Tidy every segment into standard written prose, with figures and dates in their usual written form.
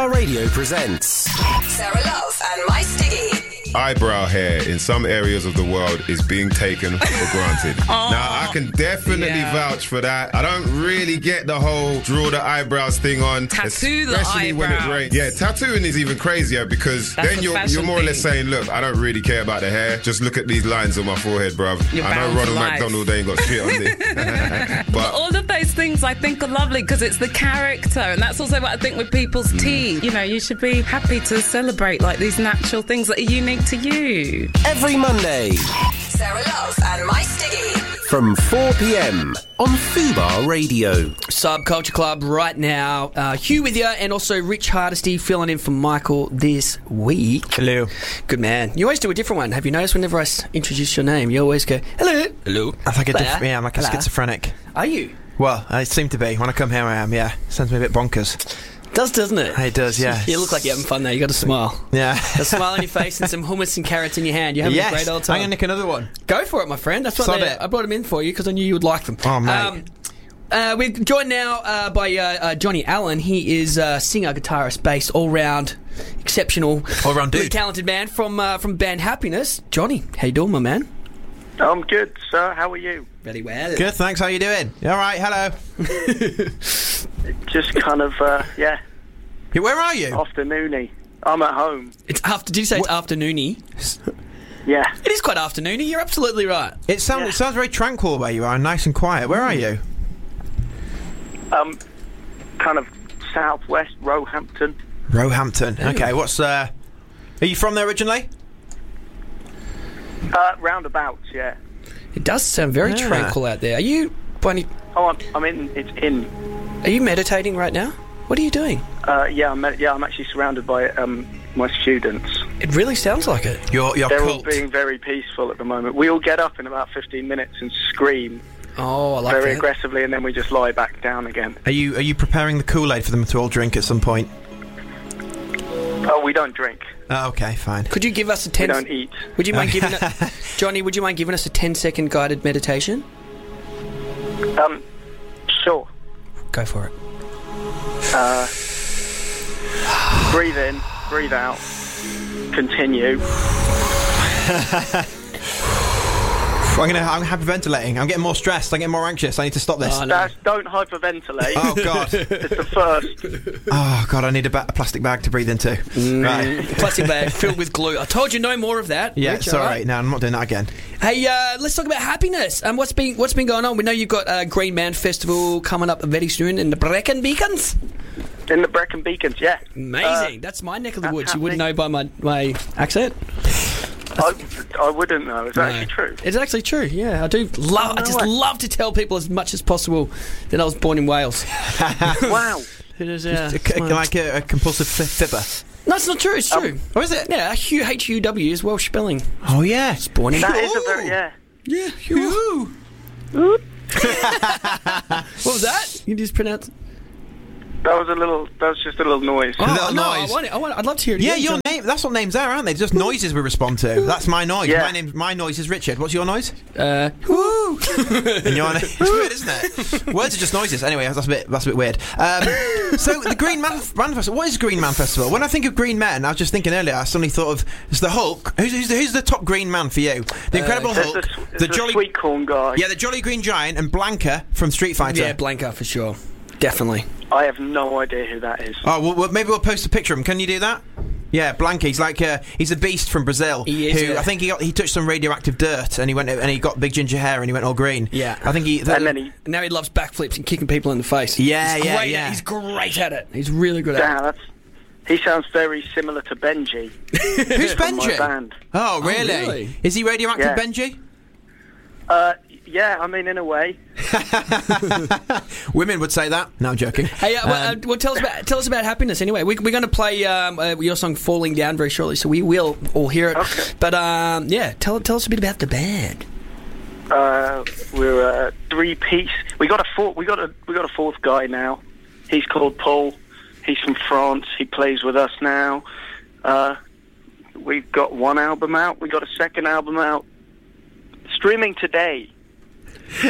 Fubar Radio presents Sarah Love and My Stiggy. Eyebrow hair in some areas of the world is being taken for granted. Now, I can definitely vouch for that. I don't really get the whole draw the eyebrows thing on. Tattoo the especially when it rains. Yeah, tattooing is even crazier because That's then the you're fashion more or less thing. saying, look, I don't really care about the hair. Just look at these lines on my forehead, bruv. You're I know bound for Ronald life. McDonald ain't got shit on me. But all of those things I think are lovely because it's the character, and that's also what I think with people's teeth. You know, you should be happy to celebrate like these natural things that are unique to you. every Monday Sarah Love and My Stiggy. from 4 p.m. on Fubar Radio. Subculture Club right now. Hugh with you, and also Rich Hardesty filling in for Michael this week. Hello. Good man. You always do a different one. Have you noticed whenever I introduce your name, you always go, hello. Hello. I think Hello. I'm like a Hello. schizophrenic. Are you? Well, I seem to be. When I come here, I am, yeah. Sounds me a bit bonkers. Doesn't it? It does, yeah. You look like you're having fun there. You got a smile. Yeah. A smile on your face and some hummus and carrots in your hand. You're having a great old time. I'm going to nick another one. Go for it, my friend. That's what Sod it. I brought them in for you because I knew you would like them. Oh, mate. We're joined now by Johnny Allen. He is a singer, guitarist, bass, all-round, exceptional, All-round really dude. talented man from band Happiness. Johnny, how you doing, my man? I'm good, sir. How are you? Very well. Good, thanks. How you doing? You all right? Hello. Just kind of, Yeah, where are you? afternoony. I'm at home. It's after. Did you say it's afternoony? Yeah. It is quite afternoony. You're absolutely right. It sounds very tranquil where you are, nice and quiet. Where are you? Kind of southwest Roehampton. Roehampton. Okay, what's... Are you from there originally? Roundabouts, yeah. It does sound very Yeah. tranquil out there. Are you, Oh, I'm in. It's in. are you meditating right now? What are you doing? I'm actually surrounded by my students. It really sounds like it. Your They're all cult. being very peaceful at the moment. We all get up in about 15 minutes and scream Oh, I like very that. aggressively, and then we just lie back down again. Are you preparing the Kool-Aid for them to all drink at some point? Oh, we don't drink. Oh, okay, fine. Could you give us a We 10? don't eat. Would you mind giving Johnny? Would you mind giving us a 10-second guided meditation? Sure. Go for it. Breathe in, breathe out. Continue. I'm hyperventilating. I'm getting more stressed. I'm getting more anxious. I need to stop this. Oh, no. Don't hyperventilate. Oh, God. It's the first. Oh, God, I need a plastic bag to breathe into. Right. Plastic bag filled with glue. I told you no more of that. Yeah, Rich, sorry. all right? No, I'm not doing that again. Hey, let's talk about Happiness. What's been going on? We know you've got a Green Man Festival coming up very soon in the Brecon Beacons. In the Brecon Beacons, yeah. Amazing. That's my neck of the that's woods. You wouldn't happening. know by my accent. I wouldn't know. Is that actually true? It's actually true. Yeah, I do love. I just way. love to tell people as much as possible that I was born in Wales. Wow. It is. Like a compulsive fibber. No, it's not true. It's true. Oh, is it? Yeah, H-U-W is Welsh spelling. Oh, yeah. Born in. That is a very, yeah. Yeah. Hugh. What was that? You just pronounce. That was just a little noise. A little no, noise. I'd love to hear it Yeah, again. your John. name. That's what names are, aren't they? Just noises we respond to. That's my noise. Yeah. My noise is Richard. What's your noise? Woo. And your name. It's weird, isn't it? Words are just noises. Anyway, that's a bit weird. So the Green Man Festival. What is Green Man Festival? When I think of Green Men, I was just thinking earlier. I suddenly thought of it's the Hulk. Who's the top Green Man for you? The Incredible There's Hulk, the Jolly, sweet corn guy. yeah, the Jolly Green Giant, and Blanca from Street Fighter. Yeah, Blanca for sure. Definitely. I have no idea who that is. Oh, well, maybe we'll post a picture of him. Can you do that? Yeah, Blanca. He's like he's a beast from Brazil. He is, Who yeah. I think he touched some radioactive dirt, and he got big ginger hair, and he went all green. Yeah. I think And then he... Now he loves backflips and kicking people in the face. Yeah, He's yeah, great yeah. He's great at it. He's really good at it. He sounds very similar to Benji. Who's from my Benji? band. Oh, really? really? Is he radioactive, Yeah. Benji? Yeah, I mean, in a way. Women would say that. No, I'm joking. Hey, well, tell us about Happiness anyway. We're going to play your song "Falling Down" very shortly, so we will all hear it. Okay. But yeah, tell us a bit about the band. We're a three-piece. We got a fourth guy now. He's called Paul. He's from France. He plays with us now. We've got one album out. We got a second album out. Streaming today.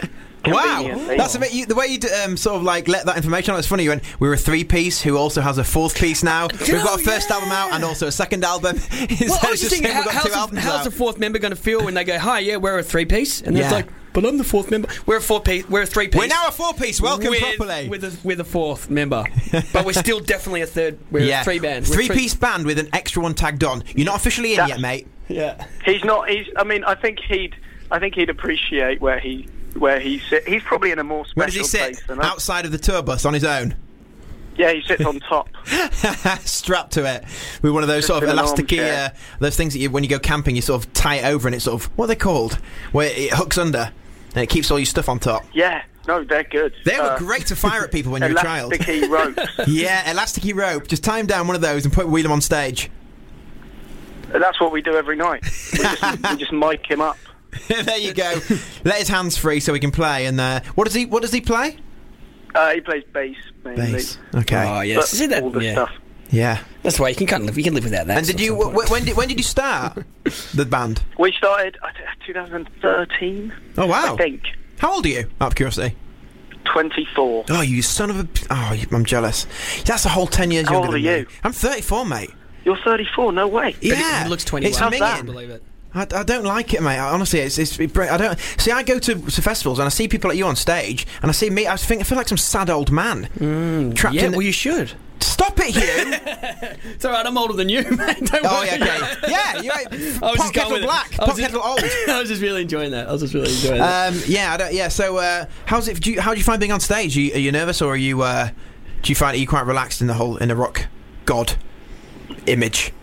Wow, conveniently. that's a bit. The way you sort of like let that information out. It's funny. You went, we're a 3-piece who also has a 4th piece now. We've got a first album out and also a second album. Well, I was just thinking, how's the 4th member going to feel when they go, "Hi, yeah, we're a 3-piece," and it's like, "But I'm the 4th member. We're a 4-piece. We're a 3-piece. We're now a 4-piece. Welcome properly with a 4th member, but we're still definitely a third. We're a 3-band. 3-piece band with an extra one tagged on. You're not officially in yet, mate. Yeah, he's not. I mean, I think he'd appreciate where he sits. He's probably in a more special Where does he sit? place than us. Outside of the tour bus on his own. Yeah, he sits on top. Strapped to it with one of those Just sort of in an elasticy, armchair. those things that when you go camping, you sort of tie it over and it's sort of, what are they called? Where it hooks under and it keeps all your stuff on top. Yeah, no, they're good. They were great to fire at people when you're a child. Elasticy ropes. Yeah, elasticy rope. Just tie him down one of those and wheel him on stage. That's what we do every night. We just mic him up. There you go. Let his hands free so he can play. And what does he play? He plays bass mainly. Bass. Okay. Oh yes, But see that? all the Yeah. stuff. Yeah. That's why you can live. You can live without that. And did you? When did you start the band? We started 2013. Oh wow. I think. How old are you? Out of curiosity. 24. Oh, you son of a! Oh, I'm jealous. That's a whole 10 years How younger old than are me. you? I'm 34, mate. You're 34. No way. Yeah, He looks 21. It's How's minging. that? I believe it. I don't like it, mate. Honestly, I don't see. I go to festivals and I see people like you on stage, and I see me. I feel like some sad old man trapped Yeah, in. well, you should. Stop it, Hugh! It's all right. I'm older than you, mate. Don't Oh worry. yeah, okay. Yeah, you're right. I was Pot just going kettle with it. black, I was pot kettle old. I was just really enjoying that. Yeah. So, how's it? How do you find being on stage? Are you nervous, or are you? Do you find are you quite relaxed in the rock god image?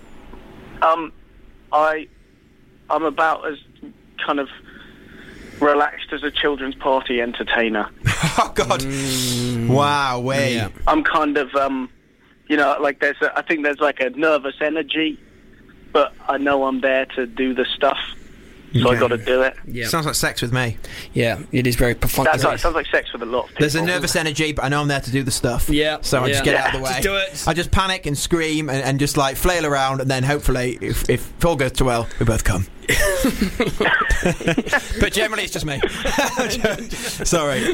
I'm about as kind of relaxed as a children's party entertainer. Oh God! Wow, way. Yeah. I'm kind of, like I think there's like a nervous energy, but I know I'm there to do the stuff, so I got to do it. Yeah. Sounds like sex with me. Yeah, it is very perfunctory. Sounds like sex with a lot of people. There's a nervous energy, but I know I'm there to do the stuff. Yeah, So I just yeah. get it out of the way. Just do it. I just panic and scream and just like flail around, and then hopefully, if all goes too well, we both come. But generally, it's just me. Sorry.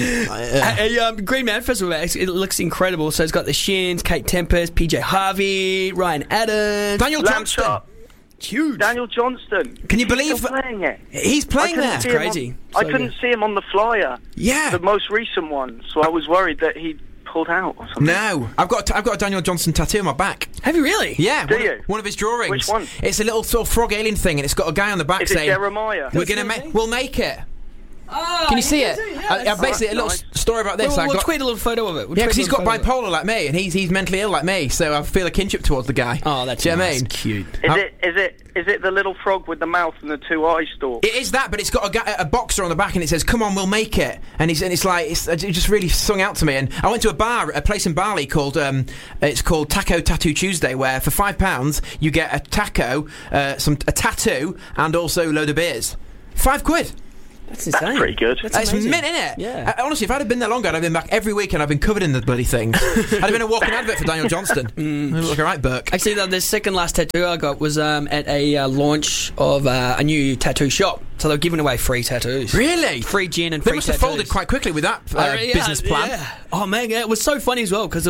Green Man Festival, it looks incredible. So it's got the Shins, Kate Tempest, PJ Harvey, Ryan Adams, Daniel Johnston. Lamb Chop. huge. Daniel Johnston. Can you He's believe still playing it? He's playing there? see him Crazy. I So couldn't good. see him on the flyer. Yeah. The most recent one, so I was worried that he'd pulled out or something. No, I've got a Daniel Johnston tattoo on my back. Have you really? Yeah, Do one, you? one of his drawings. Which one? It's a little sort of frog alien thing, and it's got a guy on the back Is it saying, Jeremiah? we'll make it." Oh, Can you see it? Yeah, Basically, a little nice. story about this. We'll I got, tweet a little photo of it. yeah, because he's got bipolar like me, and he's mentally ill like me, so I feel a kinship towards the guy. Oh, that's Do you know what I nice. mean? Cute. Is it the little frog with the mouth and the two eye stalks? It is that, but it's got a boxer on the back, and it says, "Come on, we'll make it." And it just really sung out to me. And I went to a place in Bali called it's called Taco Tattoo Tuesday, where for £5 you get a taco, a tattoo, and also a load of beers. £5. That's insane. pretty good. That's It's amazing. mint, innit? Yeah. Honestly, if I'd have been there longer, I'd have been back every week, and I've been covered in the bloody things. I'd have been a walking advert for Daniel Johnston. Look alright, Burke. Actually, the second last tattoo I got was at a launch of a new tattoo shop. So they were giving away free tattoos. Really? Free gin and They free must have tattoos. folded quite quickly with that Yeah, business plan. Yeah. Oh man, yeah, it was so funny as well because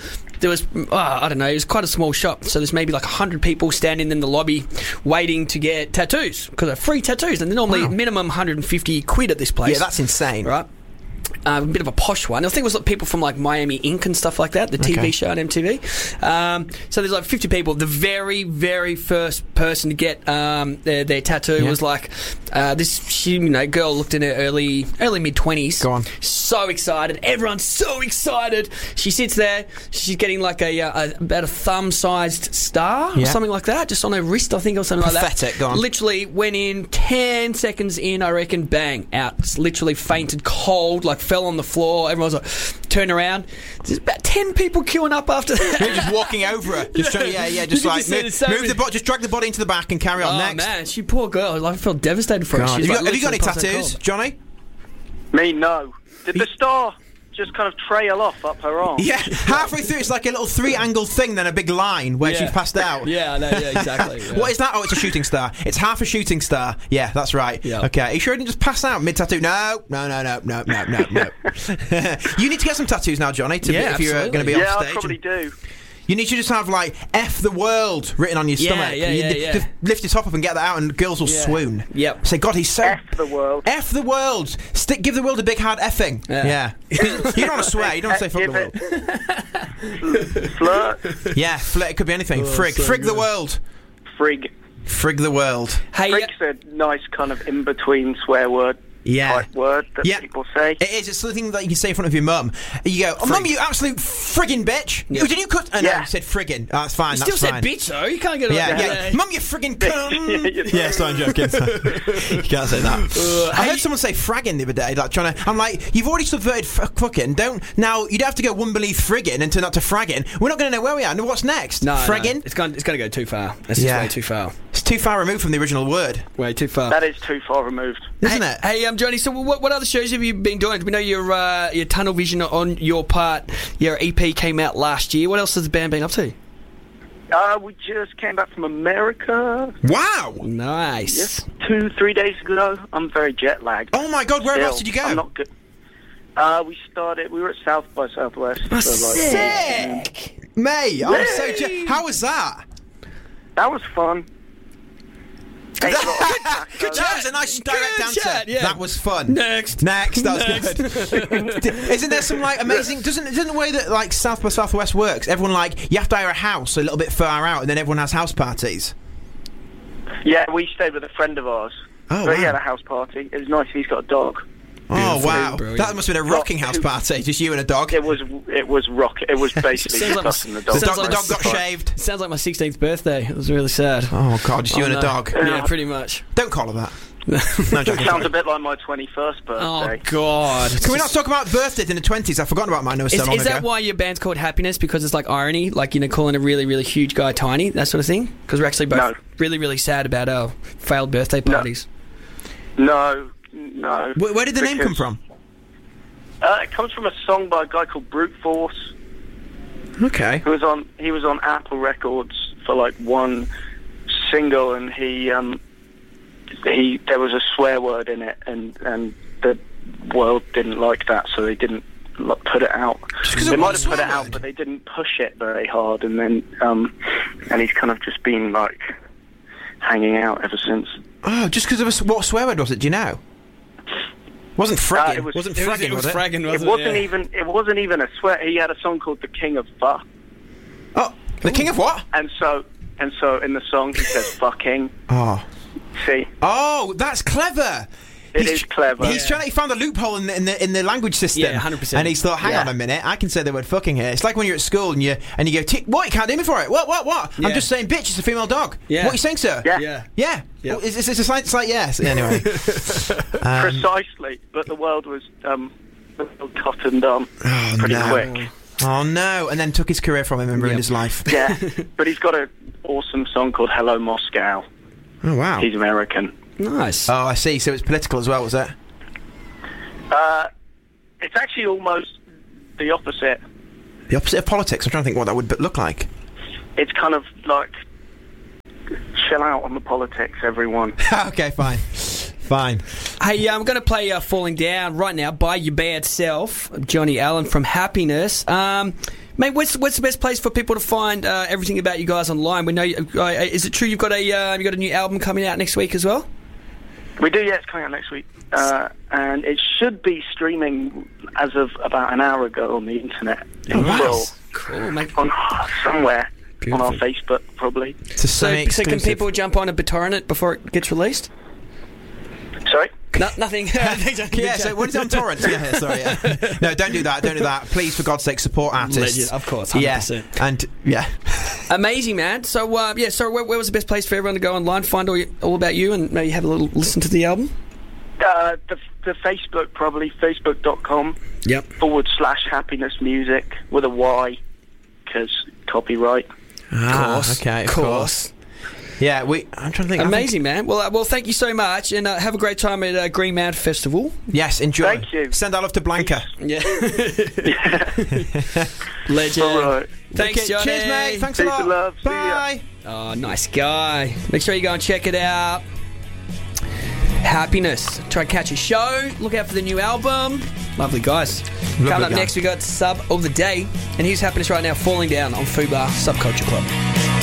I don't know, it was quite a small shop, so there's maybe like 100 people standing in the lobby waiting to get tattoos because they're free tattoos, and they're normally minimum 150 quid at this place. Yeah, that's insane. right. A bit of a posh one. I think it was like people from like Miami Ink and stuff like that, the TV show on MTV. So there's like 50 people. The very, very first person to get their tattoo was like this girl looked in her early mid-20s. Go on. So excited. Everyone's so excited. She sits there. She's getting like about a thumb-sized star or something like that, just on her wrist, I think, or something like that. Pathetic. Go on. Literally went in 10 seconds in, I reckon, bang, out. Just literally fainted cold, like fell on the floor. Everyone's like, turn around. There's about 10 people queuing up after that. You're just walking over her. Just trying, just You can like just see the so move many- just drag the body into the back and carry on Oh next. man, she poor girl. I felt devastated for her. God. She's Have you got any literally passed out tattoos, cold. Johnny? Me, no. Did the star just kind of trail off up her arm. Yeah, halfway through, it's like a little three-angle thing, then a big line where she's passed out. Yeah, I know, yeah, exactly. Yeah. What is that? Oh, it's a shooting star. It's half a shooting star. Yeah, that's right. Yeah. Okay, are you sure you didn't just pass out mid-tattoo? No. You need to get some tattoos now, Johnny, if you're going to be on Yeah, stage. I probably do. You need to just have, like, F the world written on your stomach. Yeah. Just lift your top up and get that out, and girls will swoon. Yep. Say, God, he's so... F the world. F the world. Give the world a big hard effing. Yeah. You don't want to swear. You don't want to say fuck the world. Flirt. Yeah, flirt. It could be anything. Frig the world. Frig. Frig the world. Hey, Frig's a nice kind of in-between swear word. Type word that people say. It is. It's something that you can say in front of your mum. You go, Mum, you absolute friggin' bitch. Yeah. Did you cut? No, you said friggin'. Oh, that's fine. you That's still fine. said bitch, though. You can't get it Yeah. Mum, you friggin' cunt. Yeah, So I'm joking. You can't say that. I heard someone say fragging the other day. Like I'm like, you've already subverted fucking. Don't now. You'd have to go one beneath friggin' and turn up to fragging. We're not going to know where we are. And what's next? No, fragging. No. It's going to go too far. It's just way too far. It's too far removed from the original word. Way too far. That is too far removed. Isn't it? Hey, Johnny, so what other shows have you been doing? We know your Tunnel Vision on your part. Your EP came out last year. What else has the band been up to? We just came back from America. Wow. Nice. Yes, 2-3 days ago. I'm very jet lagged. Oh my God, whereabouts did you go? I'm not good. We were at South by Southwest. Sick! Mate, I'm so how was that? That was fun. Good job. That was a nice direct answer. chat, yeah. That was fun. Next. That was good. Isn't there some like amazing? Doesn't the way that like South by Southwest works? Everyone like you have to hire a house a little bit far out, and then everyone has house parties. Yeah, we stayed with a friend of ours. Oh, so he wow. had a house party. It was nice. He's got a dog. Oh wow, brilliant. that must have been a rocking house party. Just you and a dog. It was rock. It was basically Sounds like us and the dog. The dog got shaved. Sounds like my 16th birthday. It was really sad. Oh God, just you and a no. dog. Yeah, pretty much. Don't call her that. No joking. Sounds a bit like my 21st birthday. Oh God. Can we not talk about birthdays in the 20s? I've forgotten about mine. It was so long Is ago. that why your band's called Happiness? Because it's like irony, like calling a really, really huge guy tiny, that sort of thing. Because we're actually both really, really sad about our failed birthday parties. No. Where did the name come from? It comes from a song by a guy called Brute Force. Okay. He was on Apple Records for like one single, and there was a swear word in it, and the world didn't like that, so they didn't put it out. They might have put it out, but they didn't push it very hard, and then and he's kind of just been like hanging out ever since. Oh, just because of what swear word was it? Do you know? Wasn't fragging. It was fragging, was it? fragging, It wasn't even a swear. He had a song called "The King of Fuck." Oh, the king of what? And so in the song he says "fucking." Oh. See. Oh, that's clever. It is clever. He found a loophole in the language system. Yeah, 100%. And he's thought, hang on a minute, I can say the word fucking here. It's like when you're at school and you go, what? You can't do me for it. What? Yeah. I'm just saying, bitch. It's a female dog. Yeah. What are you saying, sir? Yeah. Yeah. Yeah. Well, it's a slight yes. Anyway. Precisely, but the world was cottoned on pretty quick. Oh no! And then took his career from him and ruined his life. Yeah, but he's got an awesome song called "Hello Moscow." Oh wow! He's American. Nice. Oh, I see. So it's political as well, was it? It's actually almost the opposite. The opposite of politics. I'm trying to think what that would look like. It's kind of like chill out on the politics, everyone. Okay, fine. Hey, I'm going to play Falling Down right now by your bad self, Johnny Allen from Happiness. Mate, what's the best place for people to find everything about you guys online? We know. Is it true you've got a new album coming out next week as well? We do, yeah. It's coming out next week, and it should be streaming as of about an hour ago on the internet. Cool, mate. On somewhere. Beautiful. On our Facebook, probably. So can people jump on and BitTorrent it before it gets released? Sorry? Nothing. Yeah, so what is it on torrents? Yeah, sorry. Yeah. No, don't do that. Please, for God's sake, support artists. Legend, of course, 100%. Yeah, and yeah. Amazing, man. So, where was the best place for everyone to go online, find all about you, and maybe have a little listen to the album? The Facebook, probably, facebook.com Yep. /happiness music with a Y, because copyright. Okay, of course. Yeah, I'm trying to think. Amazing, man. Well, thank you so much, and have a great time at Green Mountain Festival. Yes, enjoy. Thank you. Send our love to Blanca. Yeah. Legend. All right. Thanks, Okay, Johnny. cheers, mate. Thanks a Peace lot. and love. See ya. Bye. Oh, nice guy. Make sure you go and check it out. Happiness. Try and catch a show. Look out for the new album. Lovely guys. Coming up guy. next, we got Sub of the Day, and here's Happiness right now, Falling Down on Fubar Subculture Club.